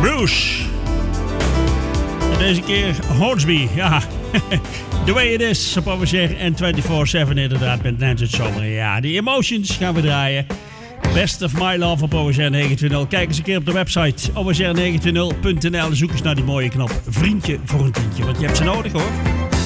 Bruce. En deze keer Hornsby, ja. The Way It Is op OVR en 24/7 inderdaad met Nancy Sommer. Ja, die Emotions gaan we draaien. Best of My Love op OVR 920. Kijk eens een keer op de website ovr920.nl en zoek eens naar die mooie knop. Vriendje voor een tientje, want je hebt ze nodig hoor.